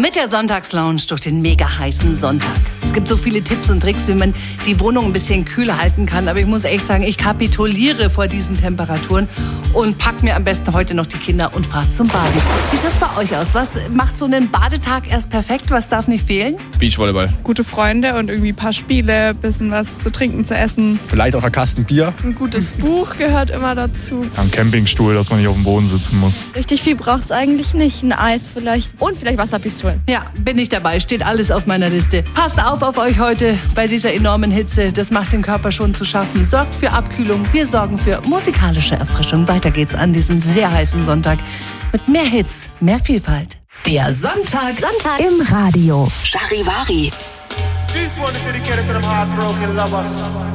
Mit der Sonntagslounge durch den mega heißen Sonntag. Es gibt so viele Tipps und Tricks, wie man die Wohnung ein bisschen kühler halten kann. Aber ich muss echt sagen, ich kapituliere vor diesen Temperaturen und pack mir am besten heute noch die Kinder und fahr zum Baden. Wie schaut's bei euch aus? Was macht so einen Badetag erst perfekt? Was darf nicht fehlen? Beachvolleyball. Gute Freunde und irgendwie ein paar Spiele, bisschen was zu trinken, zu essen. Vielleicht auch ein Kasten Bier. Ein gutes Buch gehört immer dazu. Ein Campingstuhl, dass man nicht auf dem Boden sitzen muss. Richtig viel braucht's eigentlich nicht. Ein Eis vielleicht. Und vielleicht Wasserpistolen. Ja, bin ich dabei. Steht alles auf meiner Liste. Passt auf euch heute bei dieser enormen Hitze. Das macht dem Körper schon zu schaffen. Sorgt für Abkühlung. Wir sorgen für musikalische Erfrischung. Weiter geht's an diesem sehr heißen Sonntag. Mit mehr Hits, mehr Vielfalt. Der Sonntag im Radio. Charivari. This one is dedicated to them heartbroken lovers.